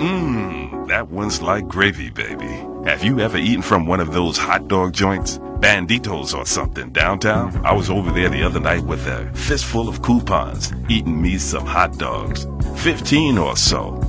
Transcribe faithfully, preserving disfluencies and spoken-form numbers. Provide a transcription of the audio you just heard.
Mmm, that one's like gravy, baby. Have you ever eaten from one of those hot dog joints? Banditos or something downtown? I was over there the other night with a fistful of coupons, eating me some hot dogs. Fifteen or so.